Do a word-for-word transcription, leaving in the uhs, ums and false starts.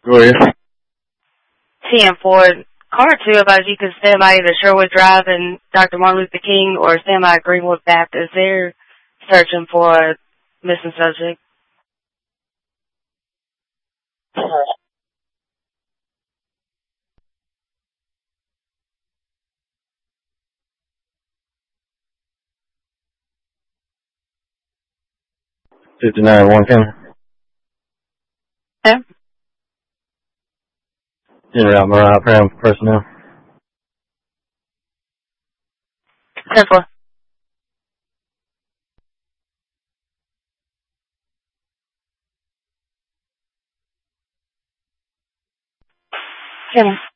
Go ahead. ten four. Car two about you can stand by either Sherwood Drive and Doctor Martin Luther King or stand by Greenwood Baptist. They're searching for a missing subject. fifty-nine one County. Okay. General Mariah Pram personnel. ten four. ten.